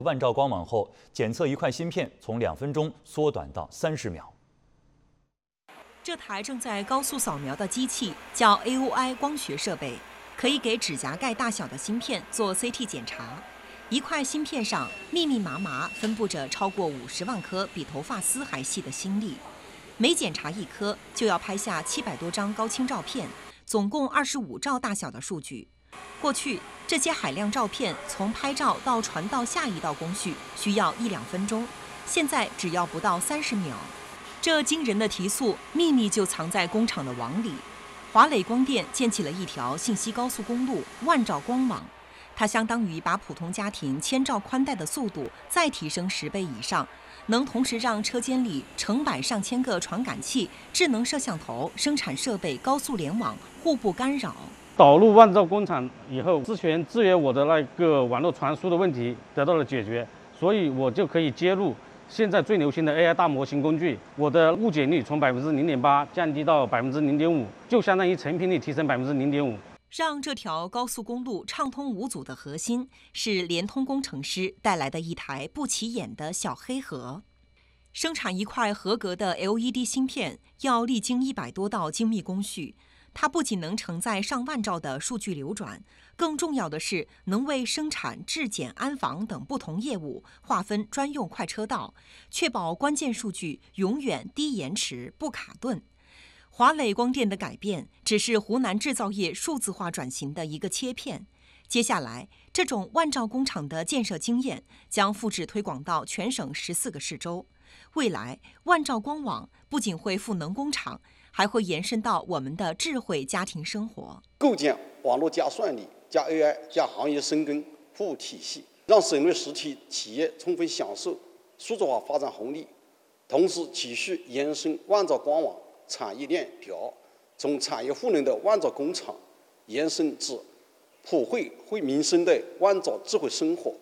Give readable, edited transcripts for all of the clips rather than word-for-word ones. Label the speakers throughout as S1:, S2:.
S1: 万兆光网后，检测一块芯片从2分钟缩短到30秒。
S2: 这台正在高速扫描的机器叫 AOI 光学设备，可以给指甲盖大小的芯片做 CT 检查。一块芯片上密密麻麻分布着超过50万颗比头发丝还细的芯粒，每检查一颗就要拍下700多张高清照片，总共25兆大小的数据。过去这些海量照片从拍照到传到下一道工序需要1-2分钟，现在只要不到30秒。这惊人的提速秘密就藏在工厂的网里。华磊光电建起了一条信息高速公路——万兆光网，它相当于把普通家庭1000兆宽带的速度再提升10倍以上，能同时让车间里成百上千个传感器、智能摄像头、生产设备高速联网，互不干扰。
S3: 导入万兆工厂以后，之前制约我的那个网络传输的问题得到了解决，所以我就可以接入现在最流行的 AI 大模型工具，我的误检率从0.8%降低到0.5%，就相当于成品率提升0.5%。
S2: 让这条高速公路畅通无阻的核心是联通工程师带来的一台不起眼的小黑盒。生产一块合格的 LED 芯片要历经100多道精密工序，它不仅能承载上万兆的数据流转，更重要的是能为生产、质检、安防等不同业务划分专用快车道，确保关键数据永远低延迟、不卡顿。华磊光电的改变只是湖南制造业数字化转型的一个切片，接下来这种万兆工厂的建设经验将复制推广到全省14个市州。未来，万兆光网不仅会赋能工厂，还会延伸到我们的智慧家庭生活。
S4: 构建网络加算力加 AI 加行业深耕服务体系，让省内实体企业充分享受数字化发展红利，同时继续延伸万兆光网产业链条，从产业赋能的万兆工厂延伸至普惠民生的万兆智慧生活。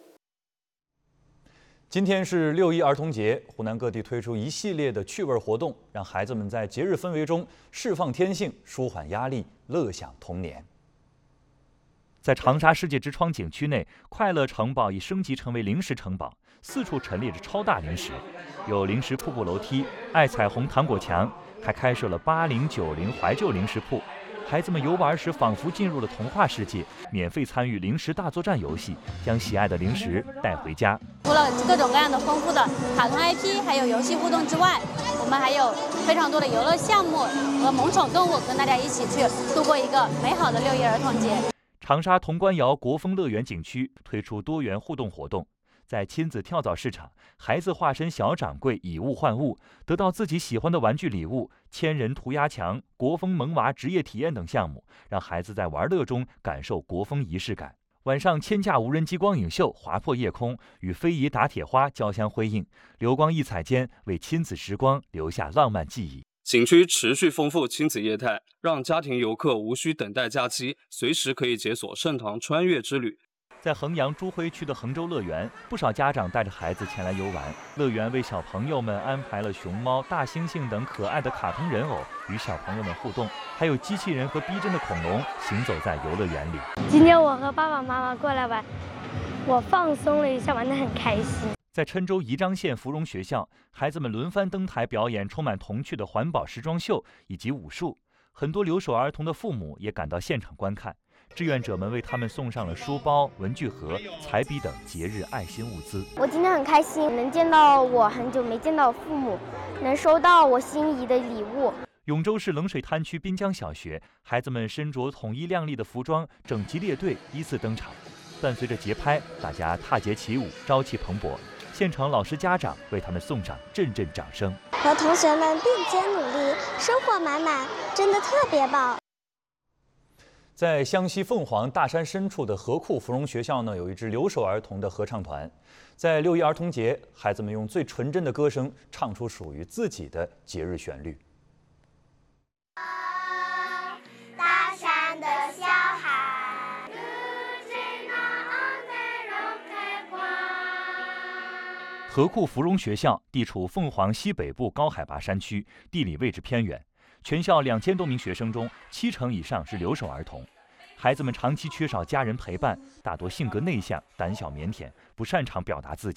S1: 今天是6·1儿童节，湖南各地推出一系列的趣味活动，让孩子们在节日氛围中释放天性，舒缓压力，乐享童年。
S5: 在长沙世界之窗景区内，快乐城堡已升级成为零食城堡，四处陈列着超大零食，有零食瀑布楼梯、爱彩虹糖果墙，还开设了80、90怀旧零食铺。孩子们游玩时仿佛进入了童话世界，免费参与零食大作战游戏，将喜爱的零食带回家。
S6: 除了各种各样的丰富的卡通 IP 还有游戏互动之外，我们还有非常多的游乐项目和萌宠动物，跟大家一起去度过一个美好的6·1儿童节。
S5: 长沙潼关窑国风乐园景区推出多元互动活动，在亲子跳蚤市场，孩子化身小掌柜，以物换物，得到自己喜欢的玩具礼物、千人涂鸦墙、国风萌娃职业体验等项目，让孩子在玩乐中感受国风仪式感。晚上千架无人机光影秀划破夜空，与非遗打铁花交相辉映，流光溢彩间为亲子时光留下浪漫记忆。
S7: 景区持续丰富亲子业态，让家庭游客无需等待假期，随时可以解锁盛唐穿越之旅。
S5: 在衡阳朱辉区的衡州乐园，不少家长带着孩子前来游玩。乐园为小朋友们安排了熊猫、大猩猩等可爱的卡通人偶，与小朋友们互动，还有机器人和逼真的恐龙行走在游乐园里。
S8: 今天我和爸爸妈妈过来玩，我放松了一下，玩得很开心。
S5: 在郴州宜章县芙蓉学校，孩子们轮番登台表演充满童趣的环保时装秀以及武术，很多留守儿童的父母也赶到现场观看。志愿者们为他们送上了书包、文具盒、彩笔等节日爱心物资。
S8: 我今天很开心，能见到我很久没见到父母，能收到我心仪的礼物。
S5: 永州市冷水滩区滨江小学，孩子们身着统一亮丽的服装，整齐列队依次登场，伴随着节拍，大家踏节起舞，朝气蓬勃。现场老师家长为他们送上阵阵掌声。
S8: 和同学们并肩努力，收获满满，真的特别棒。
S1: 在湘西凤凰大山深处的河库芙蓉学校呢，有一支留守儿童的合唱团。在6·1儿童节，孩子们用最纯真的歌声唱出属于自己的节日旋律。
S9: 大山的小孩，
S5: 河库芙蓉学校地处凤凰西北部高海拔山区，地理位置偏远。全校2000多名学生中，70%以上是留守儿童。孩子们长期缺少家人陪伴，大多性格内向、胆小腼腆，不擅长表达自己。